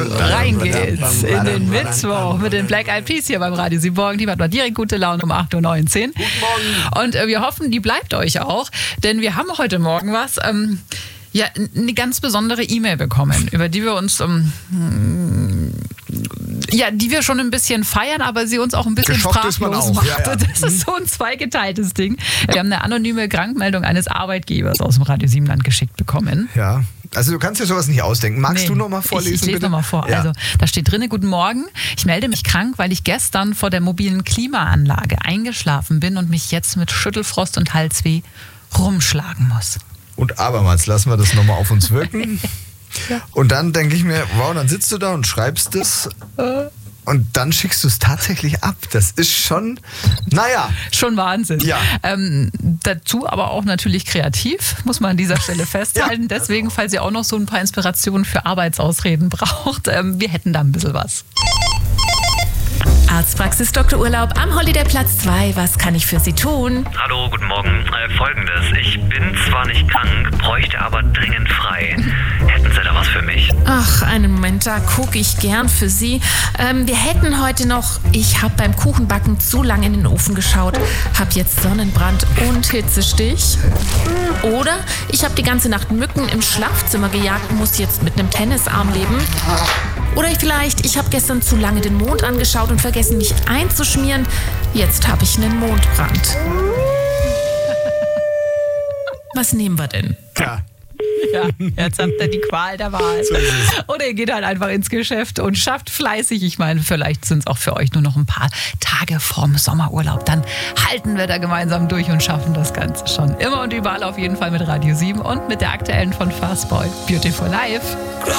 Rein geht's in den Mittwoch mit den Black Eyed Peas hier beim Radio 7 Morgen. Die hat mal direkt gute Laune um 8.19 Uhr. Guten Morgen. Und wir hoffen, die bleibt euch auch, denn wir haben heute Morgen was, eine ganz besondere E-Mail bekommen, über die wir uns die wir schon ein bisschen feiern, aber sie uns auch ein bisschen sprachlos macht. Ja. Das ist so ein zweigeteiltes Ding. Wir haben eine anonyme Krankmeldung eines Arbeitgebers aus dem Radio Siebenland geschickt bekommen. Ja, also du kannst dir sowas nicht ausdenken. Magst du nochmal vorlesen? Ich lese nochmal vor. Ja. Also da steht drin: Guten Morgen, ich melde mich krank, weil ich gestern vor der mobilen Klimaanlage eingeschlafen bin und mich jetzt mit Schüttelfrost und Halsweh rumschlagen muss. Und abermals lassen wir das nochmal auf uns wirken. Ja. Und dann denke ich mir, wow, dann sitzt du da und schreibst das und dann schickst du es tatsächlich ab. Das ist schon, schon Wahnsinn. Ja. Dazu aber auch natürlich kreativ, muss man an dieser Stelle festhalten. Ja. Deswegen, falls ihr auch noch so ein paar Inspirationen für Arbeitsausreden braucht, wir hätten da ein bisschen was. Arztpraxis Dr. Urlaub am Holidayplatz 2. Was kann ich für Sie tun? Hallo, guten Morgen. Folgendes. Ich bin zwar nicht krank, bräuchte aber dringend frei. Hätten Sie da was für mich? Ach, einen Moment, da gucke ich gern für Sie. Wir hätten heute noch, ich habe beim Kuchenbacken zu lange in den Ofen geschaut, habe jetzt Sonnenbrand und Hitzestich. Oder ich habe die ganze Nacht Mücken im Schlafzimmer gejagt, muss jetzt mit einem Tennisarm leben. Oder vielleicht, ich habe gestern zu lange den Mond angeschaut und vergessen, mich einzuschmieren. Jetzt habe ich einen Mondbrand. Was nehmen wir denn? Ja, jetzt habt ihr die Qual der Wahl. So ist es. Oder ihr geht halt einfach ins Geschäft und schafft fleißig. Ich meine, vielleicht sind es auch für euch nur noch ein paar Tage vorm Sommerurlaub. Dann halten wir da gemeinsam durch und schaffen das Ganze schon. Immer und überall auf jeden Fall mit Radio 7 und mit der aktuellen von Fastboy, Beautiful Life.